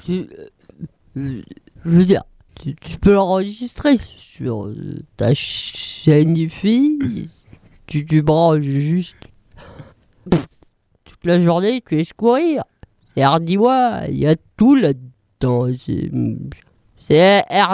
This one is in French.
Je veux dire, tu peux l'enregistrer sur ta chaîne IFI. Tu branches juste toute la journée, tu laisses courir. C'est Hardy, il y a tout là-dedans. C'est